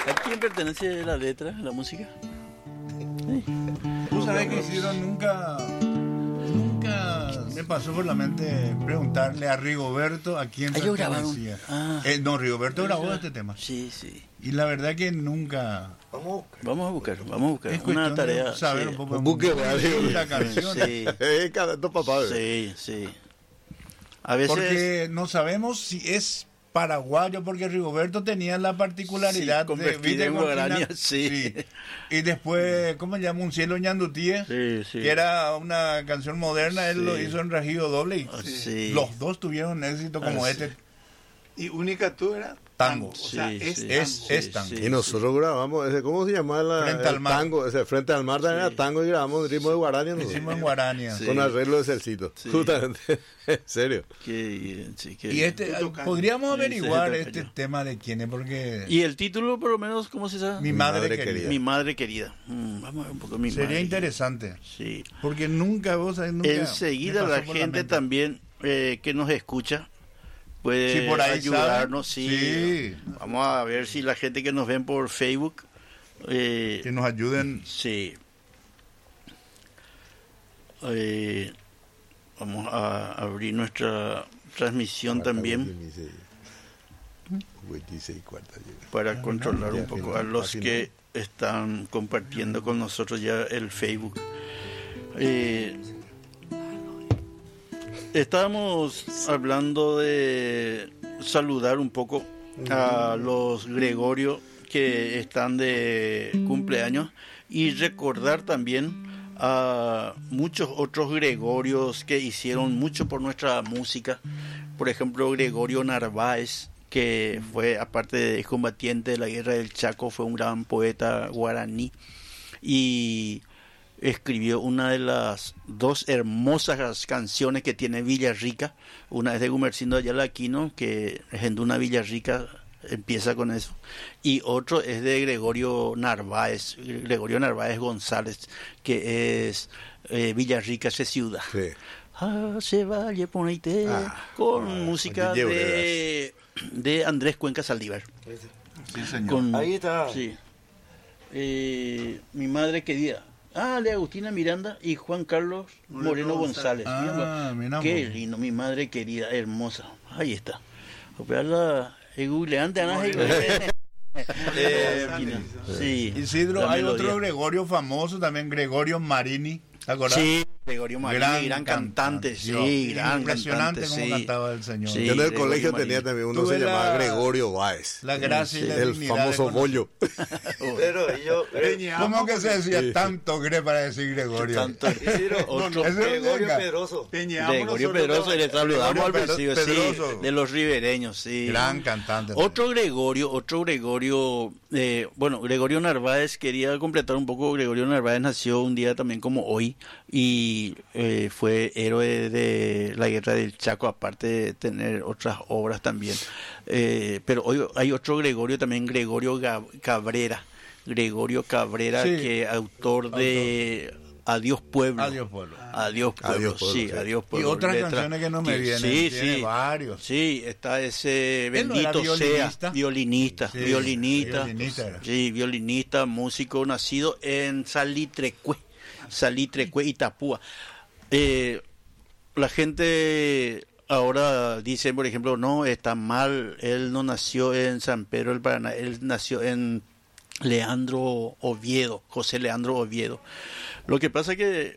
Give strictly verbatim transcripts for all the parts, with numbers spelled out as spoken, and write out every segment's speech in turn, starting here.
¿A quién pertenece la letra, la música? Sí. Tú sabes que Isidro nunca, nunca me pasó por la mente preguntarle a Rigoberto a quién Ah, ellos grabaron. pertenecía. Ah. Eh, no, Rigoberto grabó este tema. Sí, sí. Y la verdad que nunca... Vamos. Vamos a buscar, vamos a buscar. Es Una cuestión tarea. de saber sí. un poco Busque, de vale. la canción. Sí, Eh, cada dos papás. sí, sí. A veces. Porque no sabemos si es paraguayo, porque Rigoberto tenía la particularidad Sí, convertido ¿viste? en Con guaraní, China- sí. Y después, ¿cómo se llama? Un cielo ñandutía, Sí, sí. que era una canción moderna, él Sí. lo hizo en Rajido Doble y Ah, sí. los dos tuvieron éxito como Ah, este Y única tú era tango. O sea, Sí, es sí. tango. Es, es tango. sí. Y nosotros grabamos, ese, ¿cómo se llama? La, Frente el al mar. tango, ese Frente al Mar también era tango y grabamos en ritmo de guaraní. Lo nosotros. hicimos en Guarania. Sí. Con arreglo de Celcito. Sí. Justamente. En serio. Qué- sí, qué- Y este, podríamos Sí, averiguar sí, este sí. tema de quién es, porque Y el título, por lo menos, ¿cómo se llama? mi Mi madre, madre quería. quería. Mi madre querida. Mm, vamos a ver un poco mi Sería madre. interesante, Sí. porque nunca vos sabés, nunca Enseguida me pasó la por gente mente. también eh, que nos escucha puede Sí, por ahí ayudarnos. saben. Sí. Sí. Vamos a ver si la gente que nos ven por Facebook. eh, que nos ayuden. Sí. Eh, vamos a abrir nuestra transmisión también para controlar un poco a los que están compartiendo con nosotros ya el Facebook. Eh, estábamos hablando de saludar un poco a los Gregorio que están de cumpleaños y recordar también a muchos otros Gregorios que hicieron mucho por nuestra música. Por ejemplo, Gregorio Narváez, que fue, aparte de combatiente de la guerra del Chaco, fue un gran poeta guaraní y escribió una de las dos hermosas canciones que tiene Villarrica. Una es de Gumersindo Ayala Aquino, que es en una Villarrica, empieza con eso, y otro es de Gregorio Narváez, Gregorio Narváez González, que es eh, Villarrica se ciudad. Sí. Ah, se vaya por ahí te- Ah, con ah, música oye, de, de Andrés Cuenca Saldívar. Sí, señor. Con- Ahí está. Sí. Eh, mi madre querida. Ah, de Agustina Miranda y Juan Carlos Moreno, Moreno González. González. Ah, mira, Qué vos. lindo, mi madre querida, hermosa. Ahí está. Operarla, eh, googleante, Ana, eh, sí. Isidro, la hay melodía. otro Gregorio famoso también, Gregorio Marini, ¿te acordás? Sí, Gregorio Marini, gran, cantante, sí, Dios, gran impresionante cantante, cómo sí. cantaba el señor. Sí. Yo en el Gregorio colegio Marini. tenía también uno Tuve se llamaba la- Gregorio Báez. La gracia y la El dignidad famoso de conocer. bollo. Pero yo. ¿Cómo que se decía Sí. tanto Gre para decir Gregorio? Tanto- otro- Ese es Gregorio venga. Pedroso. Gregorio Pedroso, y le saludamos al Gregorio principio, Pedroso. sí, de los ribereños, sí. Gran cantante. Otro Gregorio, otro Gregorio, eh, bueno, Gregorio Narváez, quería completar un poco, Gregorio Narváez nació un día también como hoy y eh, fue héroe de la guerra del Chaco, aparte de tener otras obras también. Eh, pero hoy hay otro Gregorio también, Gregorio Ga- Cabrera, Gregorio Cabrera, Sí. que autor de Adiós Pueblo. Adiós, pueblo. Adiós Pueblo, Adiós, Pueblo, sí, sí. Adiós Y Pueblo. otras letra canciones que no me que- vienen. Sí, tiene sí. varios. Sí, está ese Él no era bendito sea, violinista. violinista, Sí, violinista, violinista era. sí, violinista, músico nacido en Salitrecue, Salitrecue, Itapúa. Eh, la gente ahora dice, por ejemplo, no, está mal, él no nació en San Pedro del Paraná, él nació en Leandro Oviedo, José Leandro Oviedo. Lo que pasa es que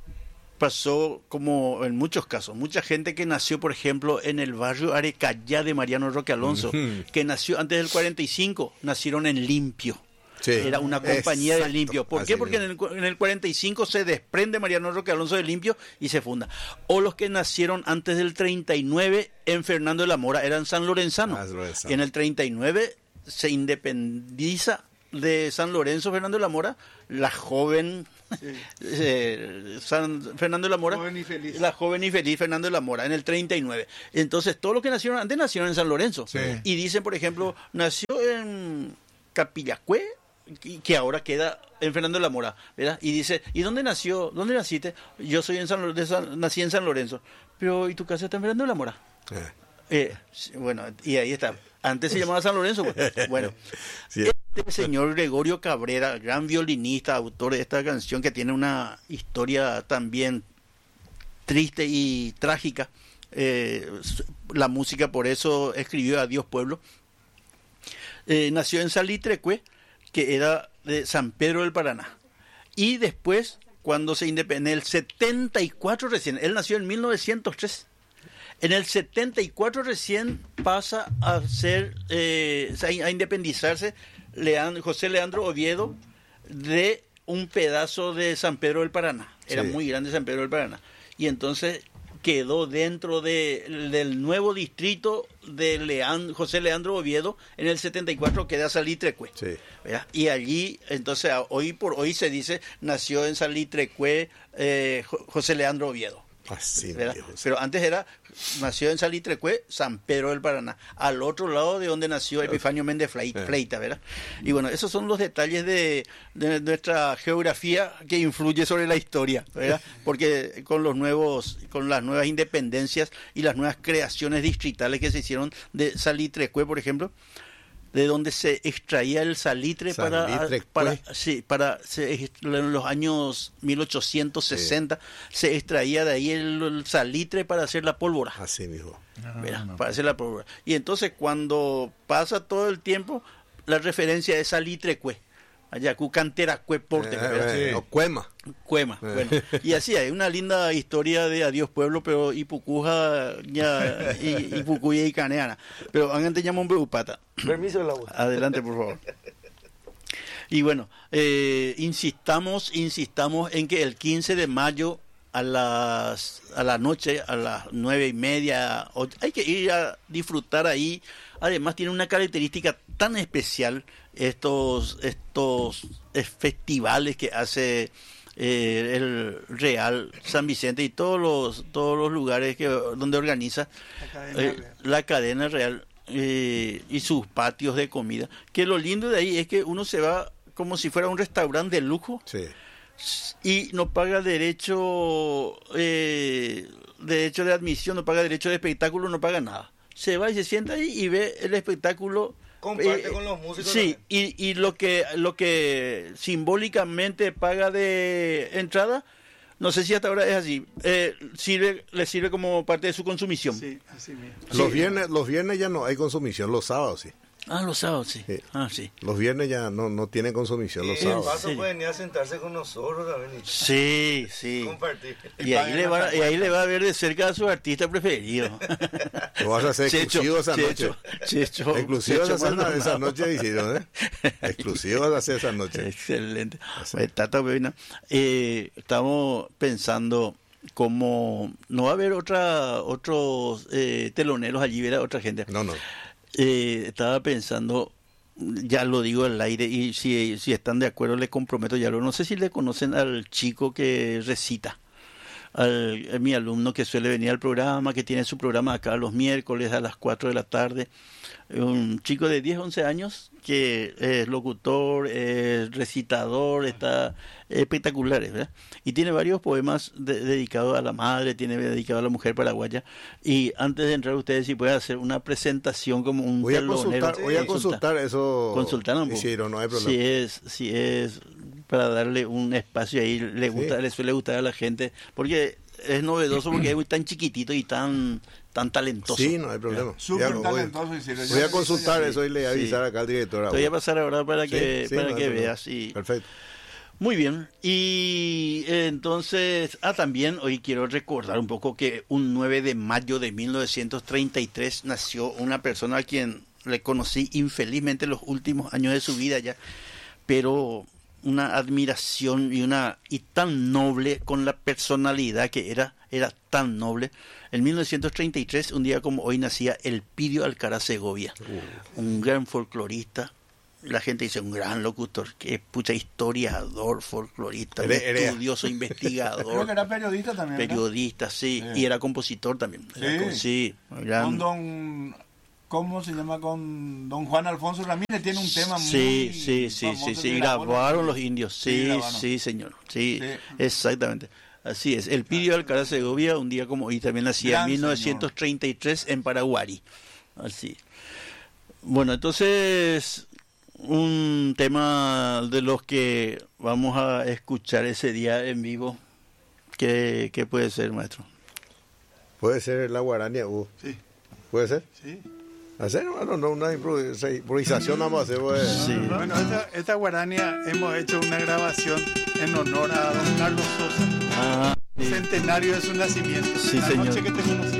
pasó como en muchos casos, mucha gente que nació, por ejemplo, en el barrio Arecayá de Mariano Roque Alonso, Ujú. que nació antes del cuarenta y cinco, nacieron en Limpio. Sí. Era una compañía de Exacto. Limpio. ¿Por Así qué? Porque en mismo. el, cu- en el cuarenta y cinco se desprende Mariano Roque Alonso de Limpio y se funda. O los que nacieron antes del treinta y nueve en Fernando de la Mora eran San Lorenzanos. Ah, Lorenzano. En el treinta y nueve se independiza de San Lorenzo Fernando de la Mora, la joven eh, San Fernando de la Mora, Joven y feliz. la joven y feliz Fernando de la Mora en el treinta y nueve. Entonces, todos los que nacieron antes nacieron en San Lorenzo. Sí. Y dicen, por ejemplo, nació en Capillacue, y que ahora queda en Fernando de la Mora, ¿verdad? Y dice, ¿y dónde nació? ¿Dónde naciste? Yo soy en San, Lor- de San- nací en San Lorenzo. Pero, ¿y tu casa está en Fernando de la Mora? Eh. Eh, sí, bueno, y ahí está. Antes se llamaba San Lorenzo, pues. Bueno. Sí. este señor Gregorio Cabrera, gran violinista, autor de esta canción que tiene una historia también triste y trágica. Eh, la música por eso escribió Adiós Pueblo. Eh, nació en Salitrecue, que era de San Pedro del Paraná. Y después, cuando se independizó, en el setenta y cuatro recién, él nació en mil novecientos tres. En el setenta y cuatro recién pasa a ser, eh, a independizarse Leandro, José Leandro Oviedo de un pedazo de San Pedro del Paraná. Era Sí. muy grande San Pedro del Paraná. Y entonces quedó dentro de, del nuevo distrito de Leandro, José Leandro Oviedo. En el setenta y cuatro queda Salitrecue. Sí. ¿Verdad? Y allí, entonces, hoy por hoy se dice, nació en Salitrecue eh, José Leandro Oviedo. Así, ¿Verdad? viejo, sí. Pero antes era, nació en Salitrecue, San Pedro del Paraná, al otro lado de donde nació Epifanio Méndez Flei- Fleita, ¿verdad? Y bueno, esos son los detalles de, de nuestra geografía que influye sobre la historia, ¿verdad? Porque con los nuevos, con las nuevas independencias y las nuevas creaciones distritales que se hicieron de Salitrecue, por ejemplo, de donde se extraía el salitre para, Salitrecue. para sí, para se, en los años mil ochocientos sesenta sí. Se extraía de ahí el, el salitre para hacer la pólvora. Así, mijo. ¿Verdad? Para hacer la pólvora. Y entonces cuando pasa todo el tiempo, la referencia es Salitrecue. Allá, Cantera Cueporte, Eh, eh, o Cuema. Cuema, Eh. bueno. Y así hay una linda historia de Adiós Pueblo, pero Ipucuja ya, y Ipucuya y Caneana. Pero antes llamamos un beupata. Permiso de la voz. Adelante, por favor. Y bueno, eh, insistamos, insistamos en que el quince de mayo a las a la noche, a las nueve y media, ocho, hay que ir a disfrutar ahí. Además tiene una característica tan especial estos estos eh, festivales que hace eh, el Real San Vicente y todos los todos los lugares que donde organiza eh, la cadena Real eh, y sus patios de comida. Que lo lindo de ahí es que uno se va como si fuera un restaurante de lujo. Sí. Y no paga derecho eh, derecho de admisión, no paga derecho de espectáculo, no paga nada. Se va y se sienta ahí y ve el espectáculo. Comparte eh, con los músicos. Sí, y, y lo que lo que simbólicamente paga de entrada, no sé si hasta ahora es así, eh, sirve le sirve como parte de su consumición. Sí, así mismo. Los Sí. viernes, los viernes ya no hay consumición, los sábados sí. Ah, los sábados, sí. Sí. Ah, sí. Los viernes ya no, no tienen consumición, los Y en sábados. paso Sí. pueden ir a sentarse con nosotros también y Sí, sí. compartir. Y ahí, le va, y ahí le va a ver de cerca a su artista preferido. Lo vas a hacer Checho, exclusivo esa Checho, noche. Checho, Exclusivo Checho vas a hacer Maldonado. esa noche, hicieron, ¿eh? Exclusivo vas a hacer esa noche. Excelente. Así. Pues, Tata Bebina, eh, estamos pensando cómo no va a haber otra otros eh, teloneros allí, ¿verdad? Otra gente. No, no. Eh, estaba pensando, ya lo digo al aire, y si, si están de acuerdo les comprometo ya lo. No sé si le conocen al chico que recita, al, a mi alumno que suele venir al programa, que tiene su programa acá los miércoles a las cuatro de la tarde. Un chico de diez, once años que es locutor, es recitador, está espectacular, ¿verdad? Y tiene varios poemas de- dedicados a la madre, tiene dedicado a la mujer paraguaya. Y antes de entrar ustedes si pueden hacer una presentación como un Voy a telonero. consultar, voy a consultar eso. Consultar un poco. Hicieron, no hay problema. Si es, si es para darle un espacio ahí, le gusta, Sí. le suele gustar a la gente, porque es novedoso, porque es muy tan chiquitito y tan tan talentoso. Sí, no hay problema. Súper Ya, voy- talentoso. y si lo- Voy a yo- consultar yo- eso y le voy a avisar Sí. acá al director. Te voy a ahora. pasar ahora para Sí, que sí, para no hay que problema. veas. Y... Perfecto. Muy bien. Y eh, entonces, ah, también hoy quiero recordar un poco que un nueve de mayo de mil novecientos treinta y tres nació una persona a quien le conocí infelizmente los últimos años de su vida ya, pero una admiración y una y tan noble con la personalidad que era, era tan noble. En mil novecientos treinta y tres, un día como hoy, nacía Elpidio Alcaraz Segovia, un gran folclorista. La gente dice un gran locutor, que es pucha historiador, folclorista, un Era- era- estudioso, Creo investigador, que era periodista también. ¿verdad? periodista, sí, Sí. y era compositor también. Era Sí. con- sí, gran- Con don, ¿cómo se llama? Con don Juan Alfonso Ramírez tiene un tema muy Sí, sí, sí, famoso sí, que sí, grabó la- grabaron los indios, Sí, sí, grabaron. sí, señor, sí, Sí. exactamente. Así es, el Pidio Alcaraz Segovia, un día como hoy, también nacía Gran en mil novecientos treinta y tres en Paraguay. Así. Bueno, entonces, un tema de los que vamos a escuchar ese día en vivo. ¿Qué, qué puede ser, maestro? Puede ser la guarania U. Sí. ¿Puede ser? Sí. Hacer, bueno, no, una improvisa- improvisación vamos a hacer. Pues. Sí. Bueno, esta, esta guarania hemos hecho una grabación en honor a don Carlos Sosa, Ah, sí. centenario de su nacimiento. Sí, la señor. noche que te conocí.